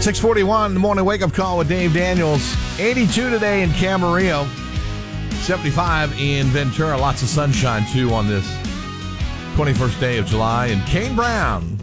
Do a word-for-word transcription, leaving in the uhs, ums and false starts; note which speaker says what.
Speaker 1: six forty-one, the morning wake-up call with Dave Daniels. eighty-two today in Camarillo. seventy-five in Ventura. Lots of sunshine, too, on this twenty-first day of July. And Kane Brown